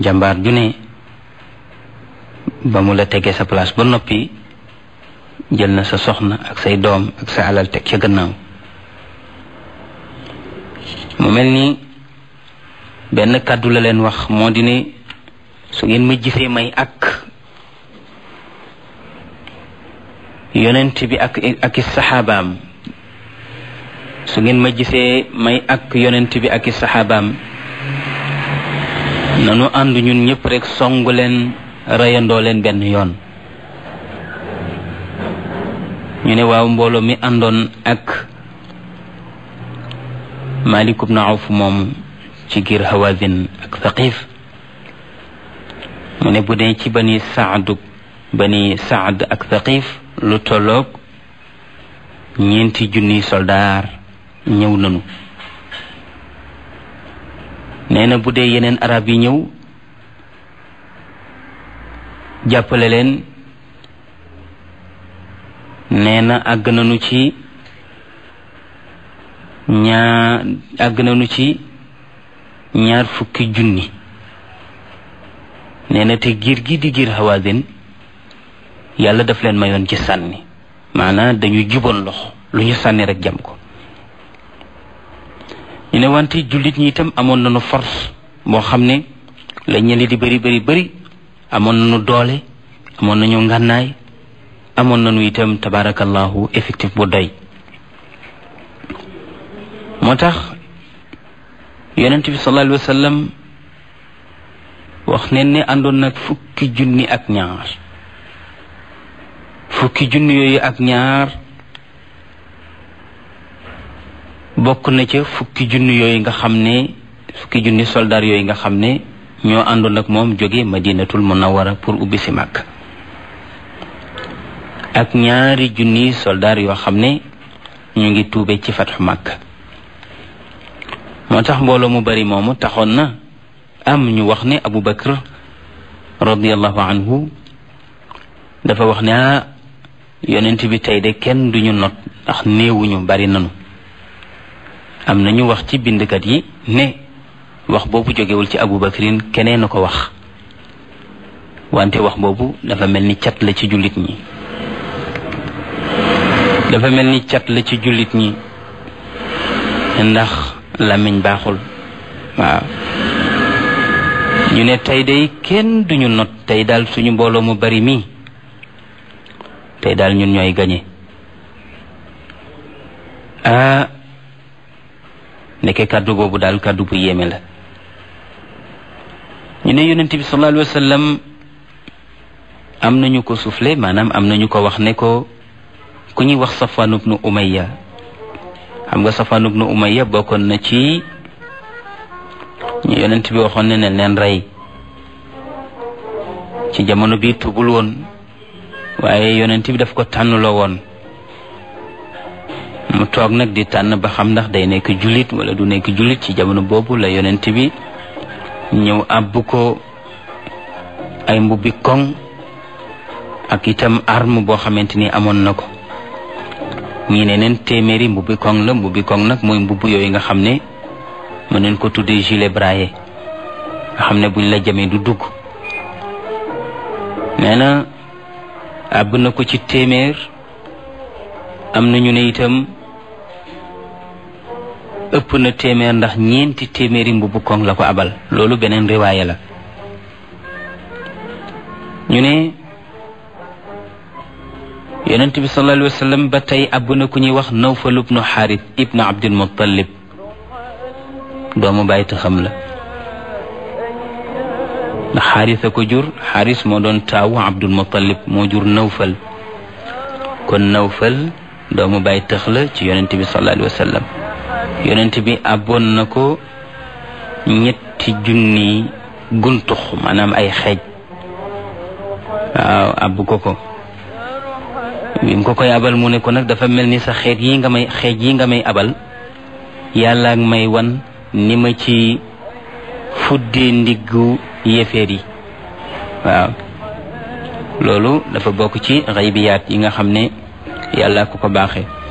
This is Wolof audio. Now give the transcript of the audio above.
jàmbaar ju ne ba mu la tegee sa place ba noppi jël na sa soxna ak say doom ak sa alal teg ca gannaaw. mu mel ni benn kàddu la leen wax moo di ne su ngeen ma gisee may ak yonent bi ak i saxaabaam su ngeen ma gisee may ak yonent bi ak i saxaabaam nanu ànd ñun ñëpp rek songu leen reyandoo leen benn yoon. ñu ne waaw mbooloo mi àndoon ak Malik ibn Awf moom ci giir Hawazin ak Thaqif mu ne bu dee ci bani Saad ak Thaqif lu tolloog 4,000 soldaar ñëw nanu. nee na bu dee yeneen arab yi ñëw jàppale leen nee na àgg nañu ci 20,000. nee na te giir gi di giir Hawazin yàlla daf leen mayoon ci sànni maanaam dañu juboon loxo lu ñu sànni rek jam ko. ñu ne wante jullit ñi itam amoon nañu force boo xam ne la ñeli di bëri amoon nañu doole amoon nañu ngànnaay amoon nañu itam tabarakallahu effectif bu doy. moo tax yonent bi sallallahu alayhi wa sallam wax ne àndoon nag 10,000 ak ñaar. 10,000 yooyu ak ñaar bokk na ca 10,000 yooyu nga xam ne 10,000 soldaar yooyu nga xam ne ñoo àndoon ak moom jóge Madinatul Munawwara pour ubbi si Makka ak 2,000 soldaar yoo xam ne ñu ngi tuube ci fatxu Makka. moo tax mbooloo mu bari moomu taxoon na am ñu wax ne Abu Bakr radiyallahu anhu dafa wax ne yonent bi tey de kenn duñu not ndax néewuñu bari nanu. am na ñu wax ci bindkat yi ne wax boobu jógewul ci Abu Bakrin keneen na ko wax wante wax boobu dafa mel ni cat la ci jullit ñi. ndax làmmiñ baaxul. waaw ñu ne tey day kenn duñu not tey daal suñu mbooloo mu bari mi tey daal ñun ñooy gañe. nekke kàddu boobu daal kàddu bu yéeme la. ñu ne yonent bi sallallahu alayhi wa sallam am nañu ko soufflé maanaam am nañu ko wax ne ko ku ñuy wax Safwan ibnu Umayya. xam nga Safwan ibnu Umayya bokkoon na ci ñu yonent bi waxoon ne leen rey. ci jamono bi tubul woon waaye yonent bi daf ko tànnloo woon mu toog nag di tànn ba xam ndax day nekk jullit wala du nekk jullit. ci jamono boobu la yonent bi ñëw àbb ko ay mbubbi koŋ ak itam arme boo xamante ni amoon na ko. ñii ne neen 100 mbubbi koŋ la. mbubbi koŋ nag mooy mbubb yooyu nga xam ne mën neen ko tuddee gilet braillé nga xam ne buñ la jamee du dugg. nee na àbb na ko ci 100. am na ñu ne itam ëpp na 100 ndax 4 mbubbu koŋ la ko abal. loolu beneen riwaaya la. ñu ne yonent bi sallallahu alayhi wa sallam ba tey àbb na ku ñuy wax Nawfal ibnu Xaaris ibnu Abdul Muttalib doomu bàyyi taxam la. ndax Xaaris a ko jur. Xaaris moo doon taawu Abdul Muttalib moo jur Nawfal. kon Nawfal doomu bàyyi tax la ci yonent bi sallallahu alayhi wa sallam. yonent bi àbboon na ko 3,000 guntux maanaam ay xeej. waaw àbb ko bi mu ko koy abal mu ne ko nag dafa mel ni sa xeej yi nga may abal yàlla ak may wan ni ma ci fuddee ndiggu yéeféer yi. waaw loolu dafa bokk ci xaybiyaat yi nga xam ne yàlla ko baaxee.